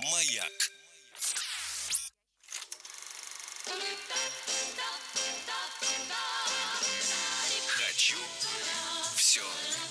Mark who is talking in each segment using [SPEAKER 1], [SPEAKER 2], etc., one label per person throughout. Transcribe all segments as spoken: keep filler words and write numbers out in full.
[SPEAKER 1] Маяк. Хочу все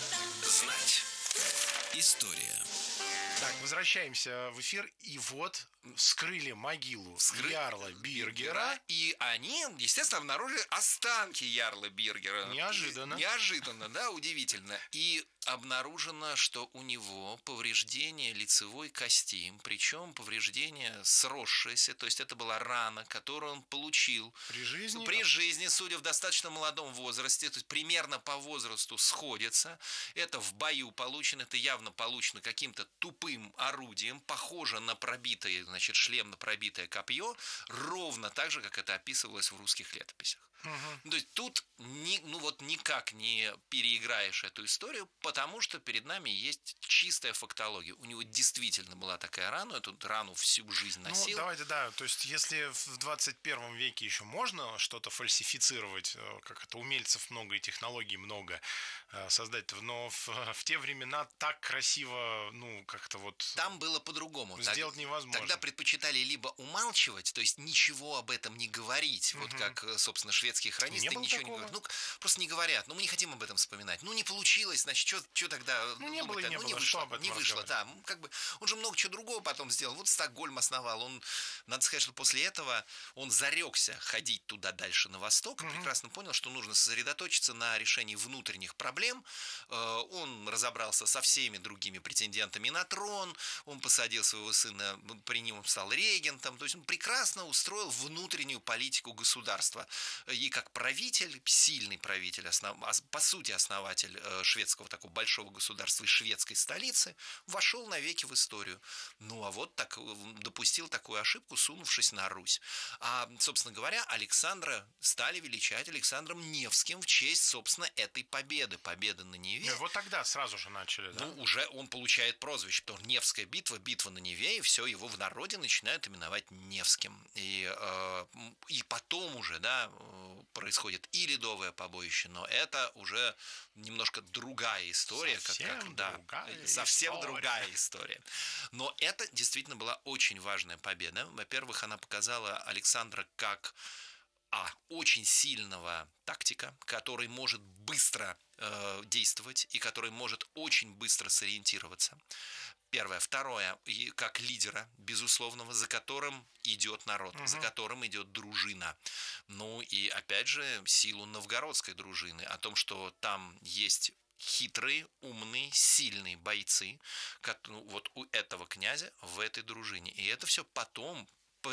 [SPEAKER 1] знать. История.
[SPEAKER 2] Так, возвращаемся в эфир. И вот вскрыли могилу
[SPEAKER 3] Вскры...
[SPEAKER 2] Ярла Биргера.
[SPEAKER 3] И они, естественно, обнаружили останки Ярла Биргера.
[SPEAKER 2] Неожиданно.
[SPEAKER 3] Неожиданно, да, удивительно. И обнаружено, что у него повреждение лицевой кости, причем повреждение сросшееся, то есть это была рана, которую он получил
[SPEAKER 2] При жизни?
[SPEAKER 3] При жизни, судя в достаточно молодом возрасте, то есть примерно по возрасту сходится. Это в бою получено, это явно получено каким-то тупым орудием, похоже на пробитое, значит, шлем на пробитое копье, ровно так же, как это описывалось в русских летописях. Угу. То есть тут ни, ну вот никак не переиграешь эту историю, потому что перед нами есть чистая фактология. У него действительно была такая рана, эту рану всю жизнь носил.
[SPEAKER 2] Ну, давайте, да, то есть если в двадцать первом веке еще можно что-то фальсифицировать, как это, умельцев много и технологий много создать, но в, в те времена так красиво, ну, как-то вот...
[SPEAKER 3] Там было по-другому.
[SPEAKER 2] Сделать невозможно.
[SPEAKER 3] Тогда предпочитали либо умалчивать, то есть ничего об этом не говорить, угу. вот как, собственно, шведские хронисты
[SPEAKER 2] не
[SPEAKER 3] ничего
[SPEAKER 2] такого.
[SPEAKER 3] не говорят. Ну, просто не говорят, ну, мы не хотим об этом вспоминать. Ну, не получилось, значит, что тогда...
[SPEAKER 2] Ну, не было и не
[SPEAKER 3] ну,
[SPEAKER 2] было,
[SPEAKER 3] не вышло,
[SPEAKER 2] что об этом
[SPEAKER 3] не вышло, да. Как бы, он же много чего другого потом сделал. Вот Стокгольм основал. Он, надо сказать, что после этого он зарекся ходить туда дальше на восток, угу. и прекрасно понял, что нужно сосредоточиться на решении внутренних проблем. Он разобрался со всеми другими претендентами на трон, он посадил своего сына, при нем стал регентом, то есть он прекрасно устроил внутреннюю политику государства. И как правитель, сильный правитель, основ, по сути основатель шведского такого большого государства и шведской столицы, вошел навеки в историю. Ну а вот так допустил такую ошибку, сунувшись на Русь. А, собственно говоря, Александра стали величать Александром Невским в честь, собственно, этой победы, победы на Неве.
[SPEAKER 2] Ну, вот тогда сразу же начали, да?
[SPEAKER 3] Ну, уже он получает прозвище, потому что Невская битва, битва на Неве, и все, его в народе начинают именовать Невским. И, э, и потом уже, да, происходит и ледовое побоище, но это уже немножко другая история.
[SPEAKER 2] Совсем
[SPEAKER 3] как, как, да,
[SPEAKER 2] другая
[SPEAKER 3] совсем
[SPEAKER 2] история.
[SPEAKER 3] другая история. Но это действительно была очень важная победа. Во-первых, она показала Александра как А. очень сильного тактика, который может быстро э, действовать и который может очень быстро сориентироваться. Первое. Второе. И как лидера, безусловного, за которым идет народ, угу. за которым идет дружина. Ну и опять же силу новгородской дружины, о том, что там есть хитрые, умные, сильные бойцы, как, ну, вот у этого князя в этой дружине. И это все потом,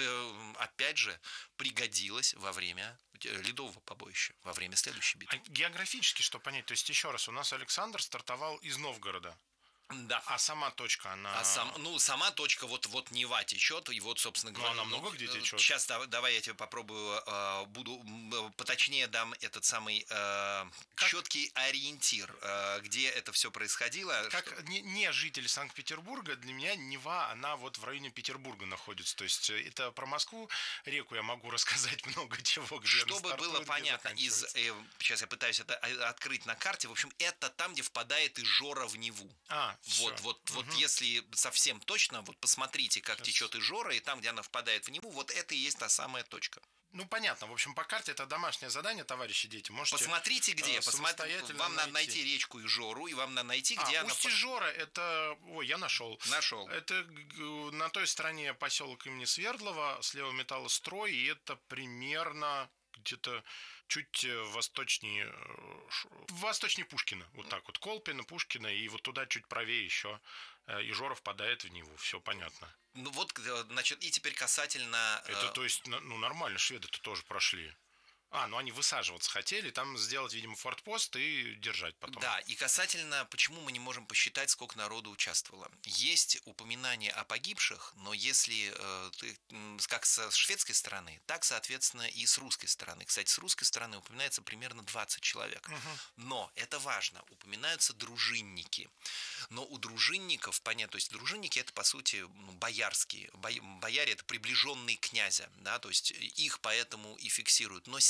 [SPEAKER 3] опять же, пригодилось во время ледового побоища, во время следующей битвы.
[SPEAKER 2] А географически что понять? То есть, еще раз, у нас Александр стартовал из Новгорода.
[SPEAKER 3] Да.
[SPEAKER 2] А сама точка, она...
[SPEAKER 3] А сам, ну, сама точка, вот, вот Нева течет, и вот, собственно говоря...
[SPEAKER 2] Ну, она много где течет.
[SPEAKER 3] Сейчас давай я тебе попробую, э, буду, поточнее дам этот самый э, четкий ориентир, э, где это все происходило.
[SPEAKER 2] Как
[SPEAKER 3] что...
[SPEAKER 2] не, не житель Санкт-Петербурга, для меня Нева, она вот в районе Петербурга находится. То есть, это про Москву реку я могу рассказать много чего, где
[SPEAKER 3] Чтобы было понятно, из, э, сейчас я пытаюсь это открыть на карте, в общем, это там, где впадает Ижора в Неву.
[SPEAKER 2] А,
[SPEAKER 3] Вот,
[SPEAKER 2] Все.
[SPEAKER 3] вот,
[SPEAKER 2] угу.
[SPEAKER 3] вот если совсем точно, вот посмотрите, как
[SPEAKER 2] Сейчас.
[SPEAKER 3] течет Ижора, и там, где она впадает в Неву, вот это и есть та самая точка.
[SPEAKER 2] Ну, понятно. В общем, по карте это домашнее задание, товарищи дети. Можете
[SPEAKER 3] Посмотрите, где.
[SPEAKER 2] э,
[SPEAKER 3] Посмотрите. Вам надо найти речку Ижору, и вам надо найти, где
[SPEAKER 2] а,
[SPEAKER 3] она...
[SPEAKER 2] Усть Ижора, это... Ой, я нашел.
[SPEAKER 3] Нашел.
[SPEAKER 2] Это на той стороне поселок имени Свердлова, слева металлострой, и это примерно... где-то чуть восточнее, восточнее Пушкина, вот так вот, Колпино, Пушкина, и вот туда чуть правее еще Ижора впадает в Неву, все понятно.
[SPEAKER 3] Ну вот, значит, и теперь касательно...
[SPEAKER 2] Это, то есть, ну, нормально, шведы-то тоже прошли. А, ну они высаживаться хотели, там сделать, видимо, фортпост и держать потом.
[SPEAKER 3] Да, и касательно, почему мы не можем посчитать, сколько народу участвовало. Есть упоминание о погибших, но если э, как с шведской стороны, так, соответственно, и с русской стороны. Кстати, с русской стороны упоминается примерно двадцать человек. Угу. Но, это важно, упоминаются дружинники. Но у дружинников, понятно, то есть дружинники это, по сути, ну, боярские. Бояре это приближенные князя, да, то есть их поэтому и фиксируют. Но с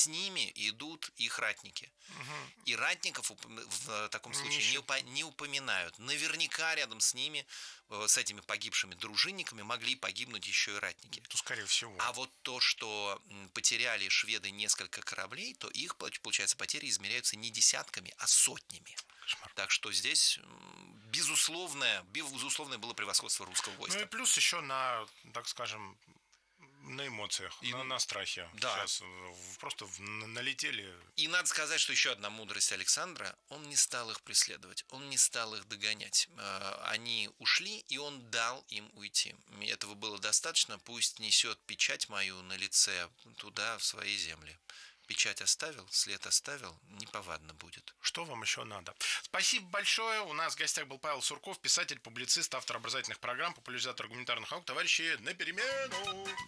[SPEAKER 3] ними идут их ратники.
[SPEAKER 2] Угу.
[SPEAKER 3] И ратников в таком случае не, упо- не упоминают. Наверняка рядом с ними, с этими погибшими дружинниками, могли погибнуть еще и ратники.
[SPEAKER 2] То, скорее всего.
[SPEAKER 3] А вот то, что потеряли шведы несколько кораблей, то их, получается, потери измеряются не десятками, а сотнями.
[SPEAKER 2] Кошмар.
[SPEAKER 3] Так что здесь безусловное, безусловное было превосходство русского войска.
[SPEAKER 2] Ну и плюс еще на, так скажем, на эмоциях,
[SPEAKER 3] И,
[SPEAKER 2] на, на страхе.
[SPEAKER 3] Да.
[SPEAKER 2] Сейчас просто налетели.
[SPEAKER 3] И надо сказать, что еще одна мудрость Александра: он не стал их преследовать, он не стал их догонять. Они ушли, и он дал им уйти. Этого было достаточно. Пусть несет печать мою на лице туда, в свои земли. Печать оставил, след оставил, неповадно будет.
[SPEAKER 2] Что вам еще надо? Спасибо большое. У нас в гостях был Павел Сурков, писатель, публицист, автор образовательных программ, популяризатор гуманитарных наук. Товарищи, на перемену!